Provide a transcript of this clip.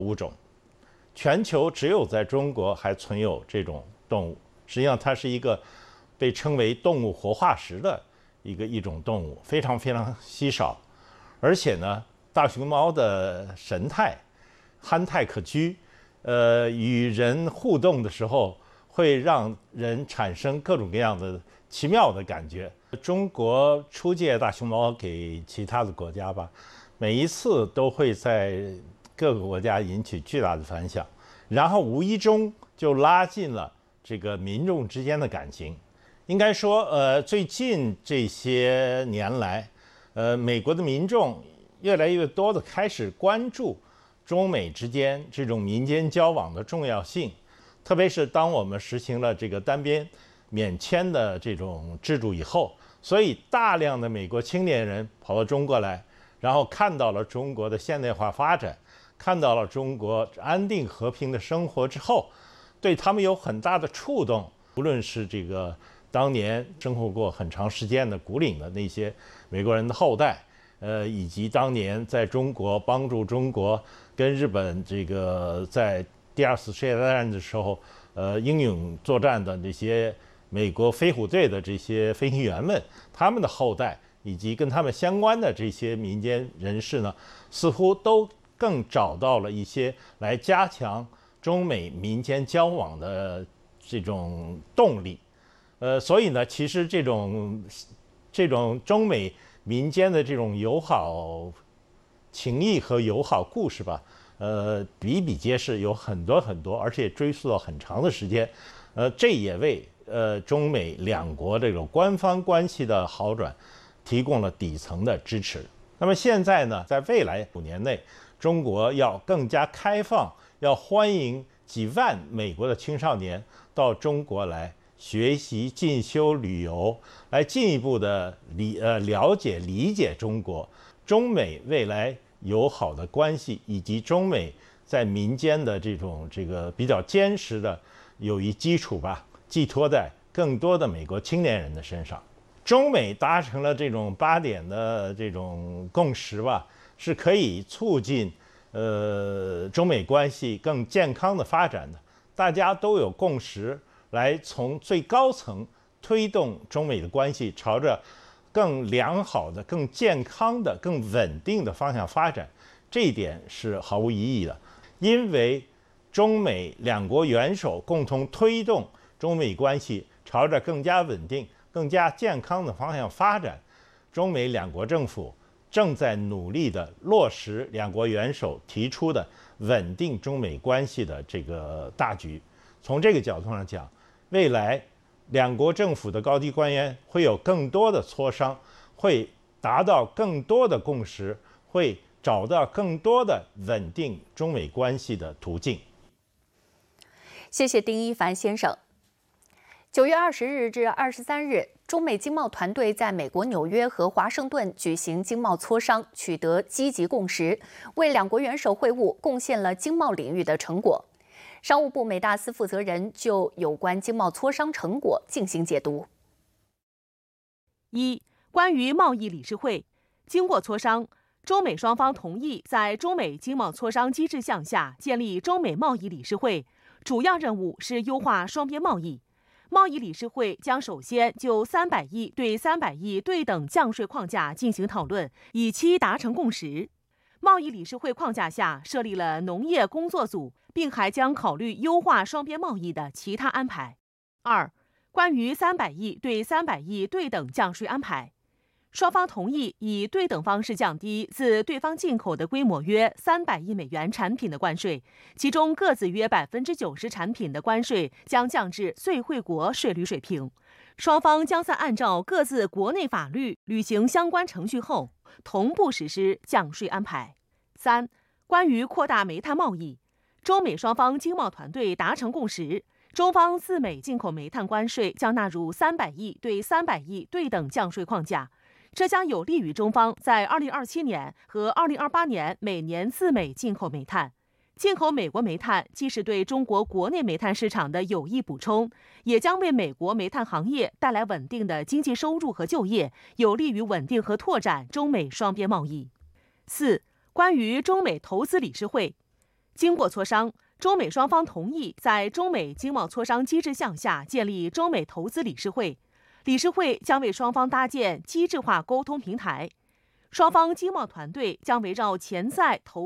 物种，全球只有在中国还存有这种动物。实际上，它是一个被称为动物活化石的一种动物，非常非常稀少。而且呢，大熊猫的神态憨态可掬，与人互动的时候会让人产生各种各样的奇妙的感觉。中国出借大熊猫给其他的国家吧，每一次都会在各个国家引起巨大的反响，然后无意中就拉近了这个民众之间的感情。应该说，最近这些年来，美国的民众越来越多的开始关注中美之间这种民间交往的重要性，特别是当我们实行了这个单边免签的这种制度以后，所以大量的美国青年人跑到中国来，然后看到了中国的现代化发展，看到了中国安定和平的生活之后，对他们有很大的触动。无论是这个当年生活过很长时间的古岭的那些美国人的后代，以及当年在中国帮助中国跟日本这个在第二次世界大战的时候，英勇作战的这些美国飞虎队的这些飞行员们，他们的后代以及跟他们相关的这些民间人士呢，似乎都更找到了一些来加强中美民间交往的这种动力。所以呢，其实这种中美民间的这种友好情谊和友好故事吧，比比皆是，有很多很多，而且追溯到很长的时间。这也为中美两国这种官方关系的好转提供了底层的支持。那么现在呢，在未来5年内，中国要更加开放，要欢迎几万美国的青少年到中国来学习、进修、旅游，来进一步的了解、理解中国。中美未来友好的关系，以及中美在民间的这个比较坚实的友谊基础吧，寄托在更多的美国青年人的身上。中美达成了这种8点的这种共识吧，是可以促进中美关系更健康的发展的。大家都有共识，来从最高层推动中美的关系朝着更良好的、更健康的、更稳定的方向发展，这一点是毫无疑义的。因为中美两国元首共同推动中美关系朝着更加稳定、更加健康的方向发展，中美两国政府正在努力地落实两国元首提出的稳定中美关系的这个大局。从这个角度上讲，未来两国政府的高级官员会有更多的磋商，会达到更多的共识，会找到更多的稳定中美关系的途径。 谢谢丁一凡先生。9月20日至23日，中美经贸团队在美国纽约和华盛顿举行经贸磋商，取得积极共识，为两国元首会晤贡献了经贸领域的成果。商务部美大司负责人就有关经贸磋商成果进行解读。 1、关于贸易理事会，经过磋商，中美双方同意在中美经贸磋商机制项下建立中美贸易理事会，主要任务是优化双边贸易。贸易理事会将首先就300亿对300亿对等降税框架进行讨论，以期达成共识。贸易理事会框架下设立了农业工作组，并还将考虑优化双边贸易的其他安排。2、关于300亿对300亿对等降税安排，双方同意以对等方式降低自对方进口的规模约300亿美元产品的关税，其中各自约90%产品的关税将降至最惠国税率水平。双方将在按照各自国内法律履行相关程序后，同步实施降税安排。3、关于扩大煤炭贸易，中美双方经贸团队达成共识，中方自美进口煤炭关税将纳入300亿对300亿对等降税框架，这将有利于中方在2027年和2028年每年自美进口煤炭。进口美国煤炭既是对中国国内煤炭市场的有益补充，也将为美国煤炭行业带来稳定的经济收入和就业，有利于稳定和拓展中美双边贸易。4、关于中美投资理事会， 经过磋商，中美双方同意在中美经贸磋商机制项下建立中美投资理事会，理事会将为双方搭建机制化沟通平台，双方经贸团队将围绕潜在投